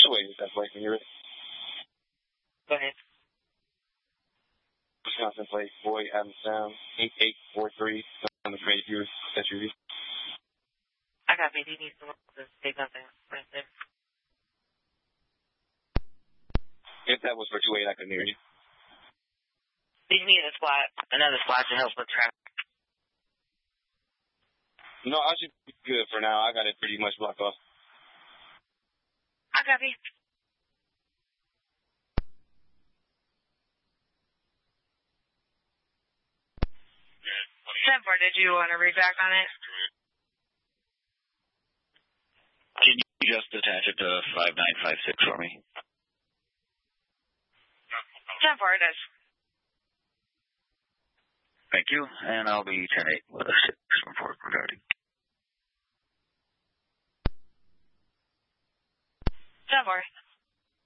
situated that place when you're ready. Go ahead. Wisconsin plate, Boy, Adams Sound, 8843, on the grade view SUV. I got me. He needs to say something right there. If that was for 28, I couldn't hear you. You need another spot to help with traffic. No, I should be good for now. I got it pretty much blocked off. I got me. 10-4, did you want to read back on it? Can you just attach it to 5956 for me? 10-4, it is. Thank you, and I'll be 10-8 with a 6 report regarding. 10-4.